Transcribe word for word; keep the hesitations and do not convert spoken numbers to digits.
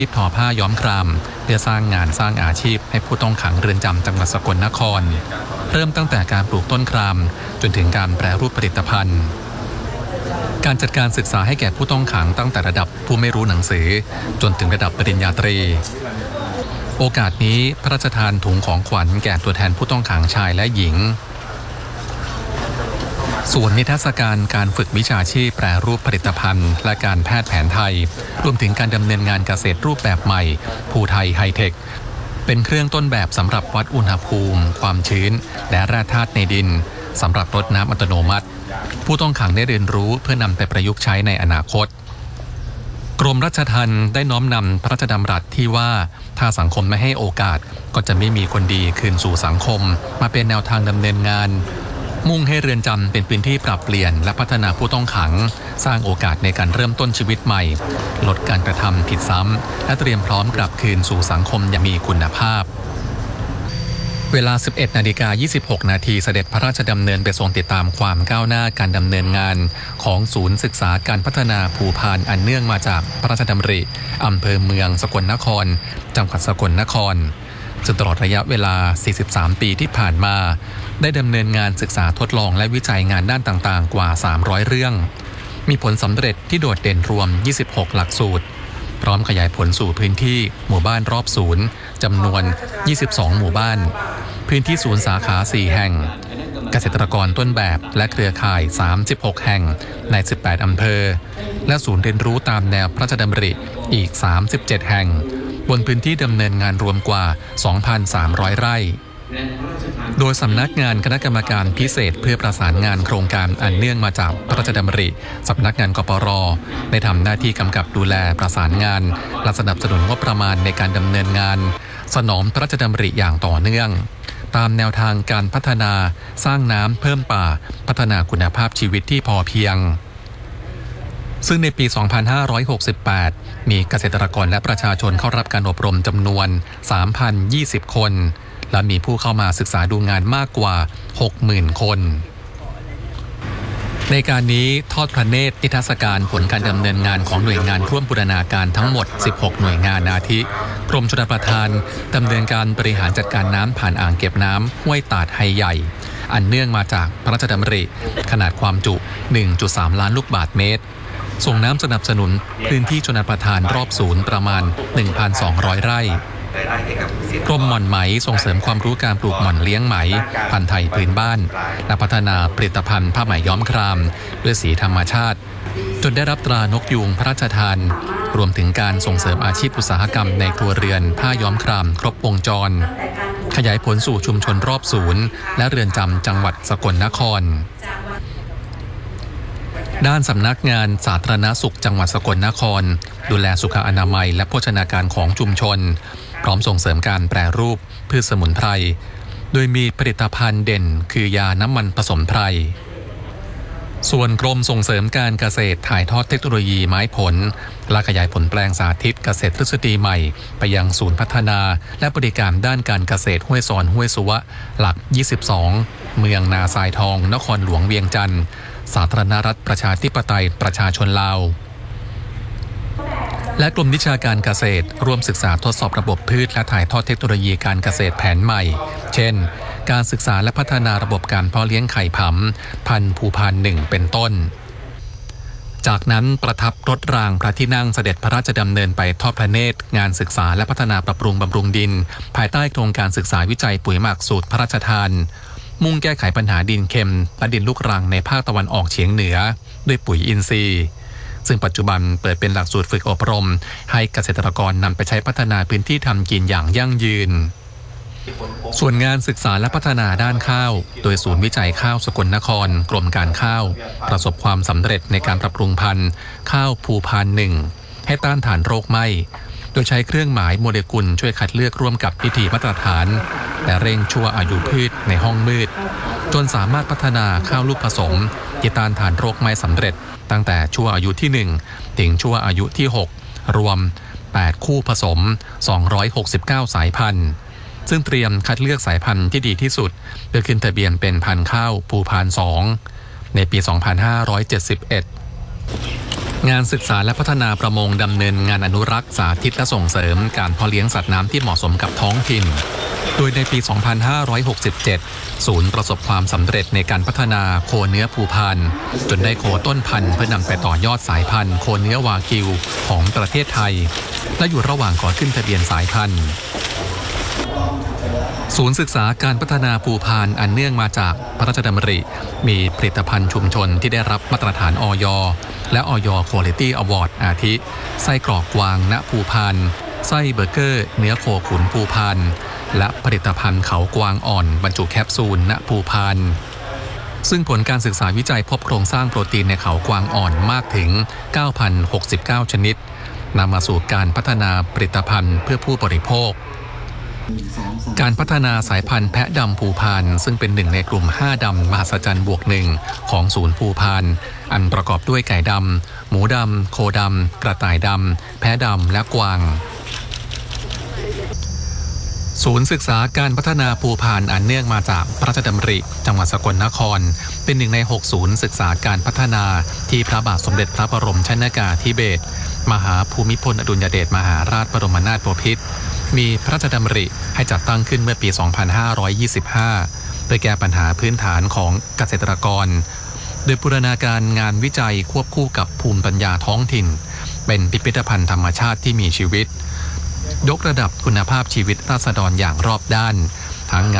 ที่ทอผ้าย้อมครามเพื่อสร้างงานสร้างอาชีพให้ผู้ต้องขังเรือนจำจังหวัดสกลนครเริ่มตั้งแต่การปลูกต้นครามจนถึงการแปรรูปผลิตภัณฑ์การจัดการศึกษาให้แก่ผู้ต้องขังตั้งแต่ระดับผู้ไม่รู้หนังสือจนถึงระดับปริญญาตรีโอกาสนี้พระราชทานถุงของขวัญแก่ตัวแทนผู้ต้องขังชายและหญิงส่วนนิทรรศการการฝึกวิชาชีพแปรรูปผลิตภัณฑ์และการแพทย์แผนไทยรวมถึงการดำเนินงานเกษตรรูปแบบใหม่ภูไทยไฮเทคเป็นเครื่องต้นแบบสำหรับวัดอุณหภูมิความชื้นและแร่ธาตุในดินสำหรับรดน้ำอัตโนมัติผู้ต้องขังได้เรียนรู้เพื่อนำไปประยุกต์ใช้ในอนาคตกรมราชทัณฑ์ได้น้อมนำพระราชดำรัสที่ว่าถ้าสังคมไม่ให้โอกาสก็จะไม่มีคนดีคืนสู่สังคมมาเป็นแนวทางดำเนินงานมุ่งให้เรือนจำเป็นพื้นที่ปรับเปลี่ยนและพัฒนาผู้ต้องขังสร้างโอกาสในการเริ่มต้นชีวิตใหม่ลดการกระทำผิดซ้ำและเตรียมพร้อมกลับคืนสู่สังคมอย่างมีคุณภาพเวลา สิบเอ็ดนาฬิกายี่สิบหกนาทีเสด็จพระราชดำเนินไปทรงติดตามความก้าวหน้าการดำเนินงานของศูนย์ศึกษาการพัฒนาภูพานอันเนื่องมาจากพระราชดำริอำเภอเมืองสกลนครจังหวัดสกลนครจนตลอดระยะเวลาสี่สิบสามปีที่ผ่านมาได้ดำเนินงานศึกษาทดลองและวิจัยงานด้านต่างๆกว่าสามร้อยเรื่องมีผลสำเร็จที่โดดเด่นรวมยี่สิบหกหลักสูตรพร้อมขยายผลสู่พื้นที่หมู่บ้านรอบศูนย์จำนวนยี่สิบสองหมู่บ้านพื้นที่ศูนย์สาขาสี่แห่งเกษตรกรต้นแบบและเครือข่ายสามสิบหกแห่งในสิบแปดอำเภอและศูนย์เรียนรู้ตามแนวพระราชดำริอีกสามสิบเจ็ดแห่งบนพื้นที่ดำเนินงานรวมกว่า สองพันสามร้อย ไร่โดยสำนักงานคณะกรรมการพิเศษเพื่อประสานงานโครงการอันเนื่องมาจากพระราชดำริสำนักงานกปร.ได้ทำหน้าที่กำกับดูแลประสานงานและสนับสนุนงบประมาณในการดำเนินงานสนองพระราชดำริอย่างต่อเนื่องตามแนวทางการพัฒนาสร้างน้ำเพิ่มป่าพัฒนาคุณภาพชีวิตที่พอเพียงซึ่งในปี สองพันห้าร้อยหกสิบแปด มีเกษตรกรและประชาชนเข้ารับการอบรมจำนวน สามพันยี่สิบ คนและมีผู้เข้ามาศึกษาดูงานมากกว่า หกหมื่น คนในการนี้ทอดพระเนตรนิทรรศการผลการดำเนินงานของหน่วยงานร่วมบูรณาการทั้งหมดสิบหกหน่วยงานอาทิกรมชลประทานดำเนินการบริหารจัดการน้ำผ่านอ่างเก็บน้ำห้วยตาดไฮใหญ่อันเนื่องมาจากพระราชดำริขนาดความจุ หนึ่งจุดสาม ล้านลูกบาศก์เมตรส่งน้ำสนับสนุนพื้นที่ชลประทานรอบศูนย์ประมาณ หนึ่งพันสองร้อย ไร่กรมหม่อนไหมส่งเสริมความรู้การปลูกหม่อนเลี้ยงไหมพันธุ์ไทยพื้นบ้านและพัฒนาผลิตภัณฑ์ผ้าไหมย้อมครามด้วยสีธรรมชาติจนได้รับตรานกยูงพระราชทานรวมถึงการส่งเสริมอาชีพอุตสาหกรรมในครัวเรือนผ้าย้อมครามครบวงจรขยายผลสู่ชุมชนรอบศูนย์และเรือนจำจังหวัดสกลนครด้านสำนักงานสาธารณสุขจังหวัดสกลนครดูแลสุขอนามัยและโภชนาการของชุมชนพร้อมส่งเสริมการแปรรูปพืชสมุนไพรโดยมีผลิตภัณฑ์เด่นคือยาน้ำมันผสมไพรส่วนกรมส่งเสริมการเกษตรถ่ายทอดเทคโนโลยีไม้ผลและขยายผลแปลงสาธิตเกษตรทฤษฎีใหม่ไปยังศูนย์พัฒนาและบริการด้านการเกษตรห้วยซอนห้วยสุวะหลักยี่สิบสองเมืองนาทรายทองนครหลวงเวียงจันทร์สาธารณรัฐประชาธิปไตยประชาชนลาวและกรมวิชาการเกษตรร่วมศึกษาทดสอบระบบพืชและถ่ายทอดเทคโนโลยีการเกษตรแผนใหม่เช่นการศึกษาและพัฒนาระบบการเพาะเลี้ยงไข่ผำพันธุ์ภูพานหนึ่งเป็นต้นจากนั้นประทับรถรางพระที่นั่งเสด็จพระราชดำเนินไปทอดพระเนตรงานศึกษาและพัฒนาปรับปรุงบำรุงดินภายใต้โครงการศึกษาวิจัยปุ๋ยหมักสูตรพระราชทานมุ่งแก้ไขปัญหาดินเค็มและดินลูกรังในภาคตะวันออกเฉียงเหนือด้วยปุ๋ยอินทรีย์ซึ่งปัจจุบันเปิดเป็นหลักสูตรฝึกอบรมให้เกษตรกรนำไปใช้พัฒนาพื้นที่ทำกินอย่างยั่งยืนส่วนงานศึกษาและพัฒนาด้านข้าวโดยศูนย์วิจัยข้าวสกลนครกรมการข้าวประสบความสำเร็จในการปรับปรุงพันธุ์ข้าวภูพานหนึ่งให้ต้านทานโรคไหม้โดยใช้เครื่องหมายโมเลกุลช่วยคัดเลือกร่วมกับพิธีมาตรฐานและเร่งชั่วอายุพืชในห้องมืดจนสามารถพัฒนาข้าวลูกผสมที่ต้านทานโรคไหม้สำเร็จตั้งแต่ชั่วอายุที่หนึ่งถึงชั่วอายุที่หกรวมแปดคู่ผสมสองร้อยหกสิบเก้าสายพันธุ์ซึ่งเตรียมคัดเลือกสายพันธุ์ที่ดีที่สุดเพื่อขึ้นทะเบียนเป็นพันธุ์ข้าวภูพานสองในปี สองพันห้าร้อยเจ็ดสิบเอ็ดงานศึกษาและพัฒนาประมงดำเนินงานอนุรักษ์สาธิตและส่งเสริมการเพาะเลี้ยงสัตว์น้ำที่เหมาะสมกับท้องถิ่นโดยในปี สองพันห้าร้อยหกสิบเจ็ด ศูนย์ประสบความสำเร็จในการพัฒนาโคเนื้อภูพานจนได้โคต้นพันธุ์เพื่อนำไปต่อยอดสายพันธุ์โคเนื้อวากิวของประเทศไทยและอยู่ระหว่างขอขึ้นทะเบียนสายพันธุ์ศูนย์ศึกษาการพัฒนาภูพานอันเนื่องมาจากพระราชดำริมีผลิตภัณฑ์ชุมชนที่ได้รับมาตรฐานอย.และอย. Quality Award อาทิไส้กรอกกวางณภูพานไส้เบอร์เกอร์เนื้อโคขุนภูพานและผลิตภัณฑ์เขากวางอ่อนบรรจุแคปซูลณภูพานซึ่งผลการศึกษาวิจัยพบโครงสร้างโปรตีนในเขากวางอ่อนมากถึง เก้าพันหกสิบเก้า ชนิดนำมาสู่การพัฒนาผลิตภัณฑ์เพื่อผู้บริโภคการพัฒนาสายพันธุ์แพะดำภูพานซึ่งเป็นหนึ่งในกลุ่มห้าดำมหัศจรรย์บวกหนึ่งของศูนย์ภูพานอันประกอบด้วยไก่ดำหมูดำโคดำกระต่ายดำแพะดำและกวางศูนย์ศึกษาการพัฒนาภูพานอันเนื่องมาจากพระราชดำริจังหวัดสกลนครเป็นหนึ่งในหกศูนย์ศึกษาการพัฒนาที่พระบาทสมเด็จพระบรมชนกาธิเบศรมหาภูมิพลอดุลยเดชมหาราชบรมนาถบพิตรมีพระราชดำริให้จัดตั้งขึ้นเมื่อปี สองพันห้าร้อยยี่สิบห้า เพื่อแก้ปัญหาพื้นฐานของเกษตรกรโดยบูรณาการงานวิจัยควบคู่กับภูมิปัญญาท้องถิ่นเป็นพิพิธภัณฑ์ธรรมชาติที่มีชีวิตยกระดับคุณภาพชีวิตราษฎรอย่างรอบด้านทั้งง